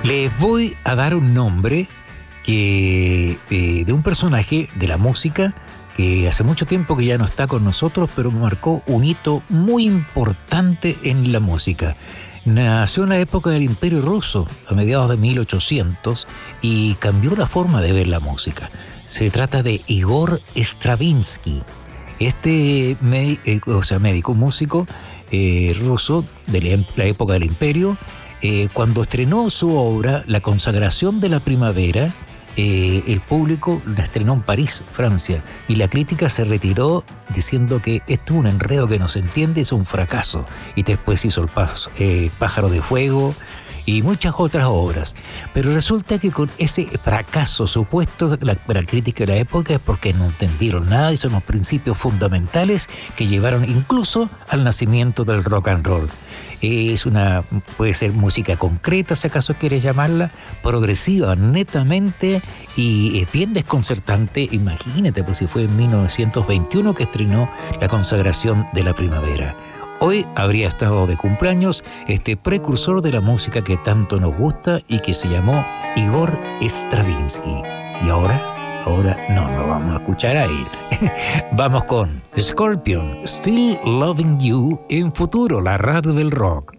Les voy a dar un nombre de un personaje de la música que hace mucho tiempo que ya no está con nosotros, pero marcó un hito muy importante en la música. Nació en la época del Imperio Ruso, a mediados de 1800, y cambió la forma de ver la música. Se trata de Igor Stravinsky. Este médico, músico ruso de la época del Imperio, cuando estrenó su obra La consagración de la primavera, el público la estrenó en París, Francia, y la crítica se retiró diciendo que esto es un enredo que no se entiende, es un fracaso. Y después hizo el Pájaro de Fuego y muchas otras obras. Pero resulta que con ese fracaso supuesto de la crítica de la época es porque no entendieron nada y son los principios fundamentales que llevaron incluso al nacimiento del rock and roll. Puede ser música concreta, si acaso quieres llamarla, progresiva, netamente, y es bien desconcertante. Imagínate, pues si fue en 1921 que estrenó La consagración de la primavera. Hoy habría estado de cumpleaños este precursor de la música que tanto nos gusta y que se llamó Igor Stravinsky. Y ahora no vamos a escuchar a él. Vamos con Scorpion, Still Loving You, en Futuro, la radio del rock.